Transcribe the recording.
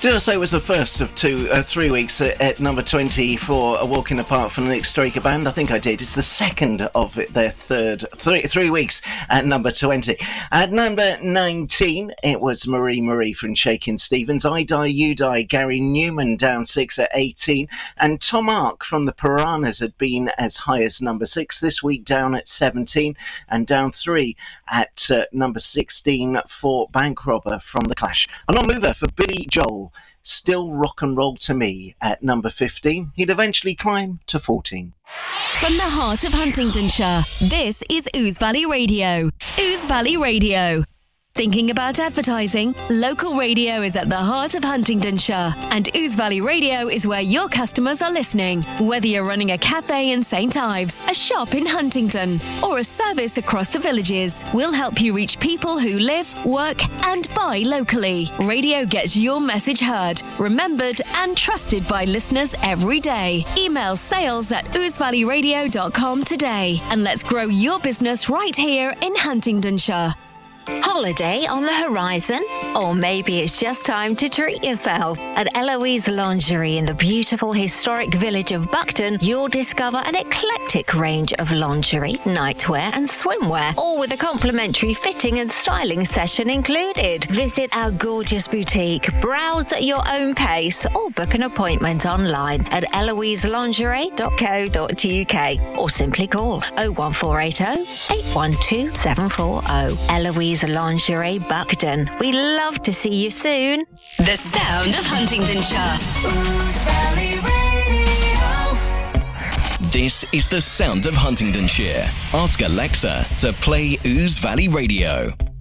Did I say it was the first of 3 weeks at number 20 for A Walk in the Park from the Nick Straker Band? I think I did. It's the second of their three weeks at number 20. At number 19, it was Marie from Shakin' Stevens. I Die, You Die, Gary Newman down 6 at 18. And Tom Ark from the Piranhas had been as high as number 6 this week, down at 17. And down 3 at number 16 for Bank Robber from The Clash. A non-mover for Billy Joel. Still Rock and Roll to Me at number 15. He'd eventually climb to 14. From the heart of Huntingdonshire, this is Ouse Valley Radio. Ouse Valley Radio. Thinking about advertising? Local radio is at the heart of Huntingdonshire, and Ouse Valley Radio is where your customers are listening. Whether you're running a cafe in St Ives, a shop in Huntingdon, or a service across the villages, we'll help you reach people who live, work and buy locally. Radio gets your message heard, remembered and trusted by listeners every day. Email sales@ousevalleyradio.com today, and let's grow your business right here in Huntingdonshire. Holiday on the horizon? Or maybe it's just time to treat yourself. At Eloise Lingerie in the beautiful historic village of Buckton, you'll discover an eclectic range of lingerie, nightwear and swimwear, all with a complimentary fitting and styling session included. Visit our gorgeous boutique, browse at your own pace, or book an appointment online at eloiselingerie.co.uk or simply call 01480 812 740. Eloise Lingerie Buckton. We love to see you soon. The sound of Huntingdonshire. Ouse Valley Radio. This is the sound of Huntingdonshire. Ask Alexa to play Ouse Valley Radio.